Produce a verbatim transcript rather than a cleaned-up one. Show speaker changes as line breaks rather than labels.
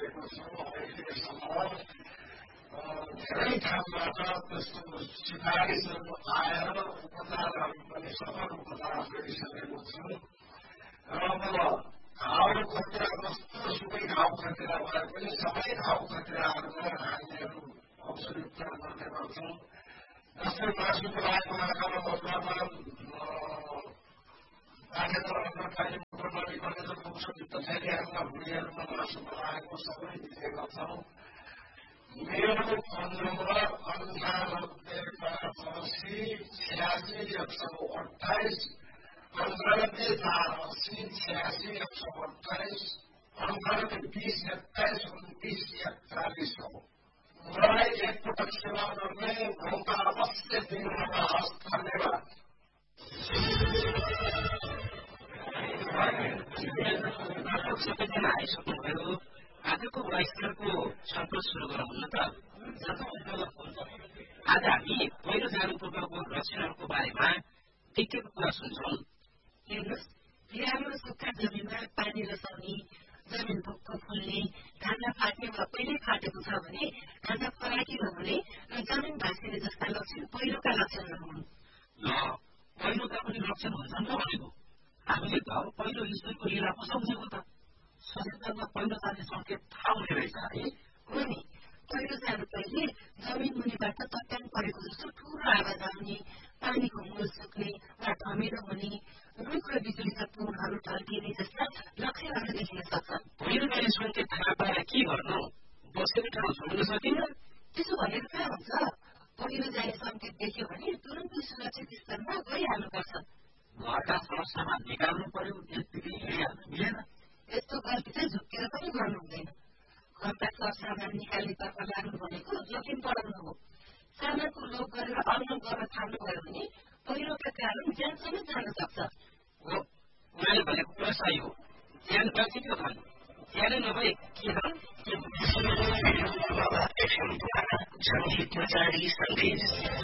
गरेको छौँ। अहिलेसम्म धेरै ठाउँबाट त्यस्तो सिफारिसहरू आएर उपचारहरू पनि सफल उपचार गरिसकेको छौँ र अब घाउ खतिरा जस्तो सुकै घाउ खतिरा भए पनि सबै घाउ खतिराहरूलाई हामीहरू औषधि उपचार गर्ने गर्छौँ। जस्तै मासुको लागेको आँखामा बस्दामा पाठेद्वारा खाली मुखबारी गरेर औषधयुक्त थैलीहरूमा भुँडीहरूमा मासुको लागेको सबै दिएका छौँ। मेरो फोन नम्बर अन्ठानब्बे पाँच असी छ्यासी एक सौ अठाइस अन्ठानब्बे चार असी छ्यासी एक सौ अठाइस अन्ठानब्बे बिस एक्काइस उन्तिस एकचालिस हो। मलाई एकपटक सेवा गर्ने मौका अवश्य दिनुहोस्। धन्यवाद।
सबैजना आइसक्नुभयो। आजको बहिष्कारको छलफल सुरु गरौँ न त। आज हामी पहिरो जानु पूर्वको लक्षणहरूको बारेमा के के कुरा सुन्छौँ।
हेर्नुहोस्, बिरालो सुक्खा जमिनमा पानी रसाउने, जमिन भुक्क फुल्ने, ढाँडा फाट्ने वा पहिल्यै फाटेको छ भने ढाँडा फराकिलो हुने र जमिन भाँसिने जस्ता लक्षण पहिरोका लक्षणहरू हुन्।
ल, पहिरोका पनि लक्षण हुन्छन् त भनेको। हामीले त पहिलो ईश्वरको लीला पो सम्झेको त। सचेतनमा पहिरो जाने सङ्केत थाहा हुने रहेछ है।
हो नि, पहिरो जानु पहिले जमिन मुनिबाट चट्टान परेको जस्तो ठुलो आवाज आउने, पानीको मूल सुक्ने वा धमिलो हुने, रुख र बिजुलीका पुलहरू ढल्किने जस्ता लक्षणहरू देखिन सक्छन्।
पहिरो जाने सङ्केत थाहा पाएर के गर्नु? बसेको ठाउँ छोड्न सकिन्न?
त्यसो भनेर कहाँ हुन्छ? पहिरो जाने सङ्केत देख्यो भने तुरन्तै सुरक्षित स्थानमा गइहाल्नुपर्छ।
घरका सरसामान निकाल्नु पर्यो, यत्तिकै हिँडिहाल्नु मिलेन।
यस्तो गल्ती चाहिँ झुक्केर पनि गर्नु हुँदैन। घरका सरसामान निकाल्नेतर्फ लाग्नु भनेको जोखिम बढाउनु हो। सामानको लोभ गरेर अल्मल गर्न थाल्नुभयो भने पहिरोका कारण ज्यान समेत जान सक्छ।
हो, उहाँले भनेको कुरा सही हो। ज्यान बाँचेको धन, ज्यानै नभए के धन के